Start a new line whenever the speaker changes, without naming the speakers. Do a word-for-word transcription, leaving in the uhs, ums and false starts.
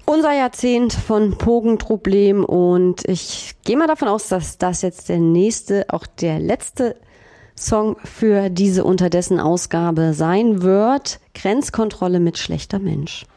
unser Jahrzehnt von Pogenproblem und ich gehe mal davon aus, dass das jetzt der nächste, auch der letzte Song für diese Unterdessen Ausgabe sein wird. Grenzkontrolle mit Schlechter Mensch.